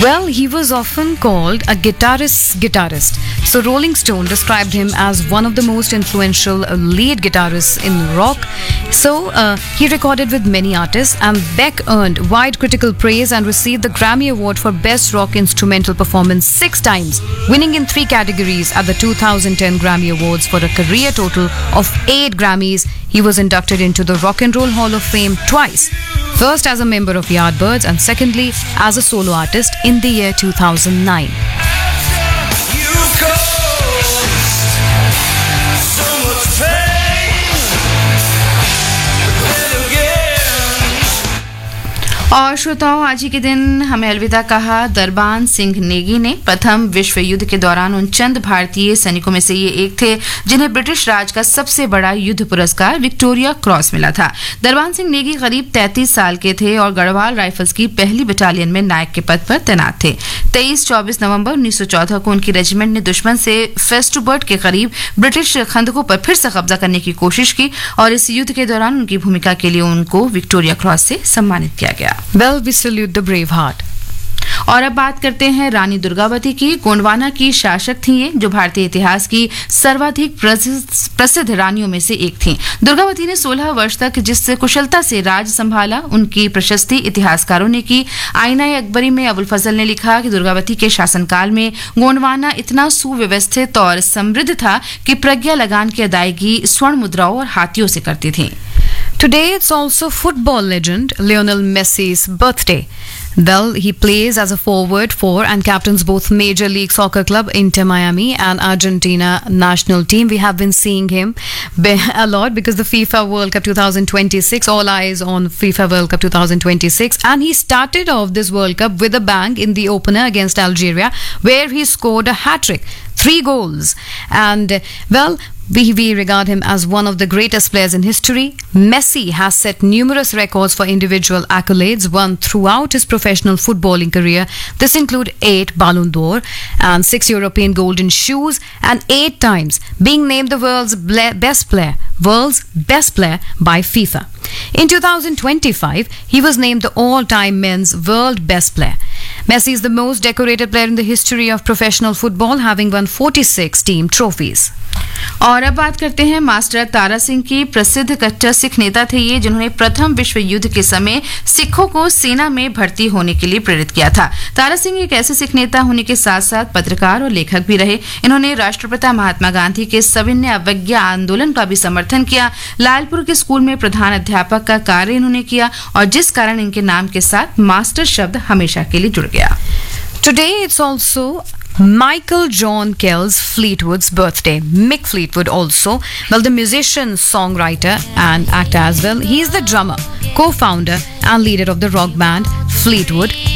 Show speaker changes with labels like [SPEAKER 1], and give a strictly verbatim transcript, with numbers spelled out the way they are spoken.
[SPEAKER 1] Well, he was often called a guitarist's guitarist. So Rolling Stone described him as one of the most influential uh, lead guitarists in rock. So uh, he recorded with many artists, and Beck earned wide critical praise and received the Grammy Award for Best Rock Instrumental Performance six times, winning in three categories at the two thousand ten Grammy Awards for a career total of eight Grammys. He was inducted into the Rock and Roll Hall of Fame twice. First as a member of Yardbirds and secondly as a solo artist in the year two thousand nine.
[SPEAKER 2] और श्रोताओं, आज ही के दिन हमें अलविदा कहा दरबान सिंह नेगी ने। प्रथम विश्व युद्ध के दौरान उन चंद भारतीय सैनिकों में से ये एक थे जिन्हें ब्रिटिश राज का सबसे बड़ा युद्ध पुरस्कार विक्टोरिया क्रॉस मिला था। दरबान सिंह नेगी करीब तैंतीस साल के थे और गढ़वाल राइफल्स की पहली बटालियन में नायक के पद पर तैनात थे। तेईस चौबीस नवंबर उन्नीस सौ चौदह को उनकी रेजिमेंट ने दुश्मन से फेस्टुबर्ट के करीब ब्रिटिश खंदकों पर फिर से कब्जा करने की कोशिश की और इस युद्ध के दौरान उनकी भूमिका के लिए उनको विक्टोरिया क्रॉस से सम्मानित किया गया।
[SPEAKER 1] Well, we salute the brave heart.
[SPEAKER 2] और अब बात करते हैं रानी दुर्गावती की। गोंडवाना की शासक थी ये, जो भारतीय इतिहास की सर्वाधिक प्रसिद्ध रानियों में से एक थी। दुर्गावती ने सोलह वर्ष तक जिस कुशलता से राज संभाला, उनकी प्रशस्ति इतिहासकारों ने की। आईना अकबरी में अबुल फजल ने लिखा कि दुर्गावती के शासनकाल में गोंडवाना इतना सुव्यवस्थित और समृद्ध था कि प्रज्ञा लगान की अदायगी स्वर्ण मुद्राओं और हाथियों से करती थी।
[SPEAKER 1] Today it's also football legend Lionel Messi's birthday. Well, he plays as a forward for and captains both Major League Soccer club Inter Miami and Argentina national team. We have been seeing him a lot because the FIFA World Cup twenty twenty-six, all eyes on FIFA World Cup twenty twenty-six, and he started off this World Cup with a bang in the opener against Algeria, where he scored a hat-trick, three goals. And well, We, we regard him as one of the greatest players in history. Messi has set numerous records for individual accolades won throughout his professional footballing career. This include eight Ballon d'Or and six European Golden Shoes, and eight times being named the world's best player, world's best player by FIFA. In two thousand twenty-five, he was named the all-time men's world best player. Messi is the most decorated player in the history of professional football, having won forty-six team trophies.
[SPEAKER 2] और अब बात करते हैं master Tara Singh की। प्रसिद्ध कट्टर सिख नेता थे ये, जिन्होंने प्रथम विश्व युद्ध के समय सिखों को सेना में भर्ती होने के लिए प्रेरित किया था। तारा सिंह एक ऐसे सिख नेता होने के साथ साथ पत्रकार और लेखक भी रहे। इन्होंने राष्ट्रपिता महात्मा गांधी के सविनय अवज्ञा आंदोलन का भी समर्थन किया। लालपुर के स्कूल में प्रधान अध्यापक का कार्य इन्होंने किया और जिस कारण इनके नाम के साथ मास्टर शब्द हमेशा के लिए जुड़ गया।
[SPEAKER 1] Today it's also Michael John Kells Fleetwood's birthday. Mick Fleetwood also. Well, the musician, songwriter and actor as well. He is the drummer, co-founder and leader of the rock band Fleetwood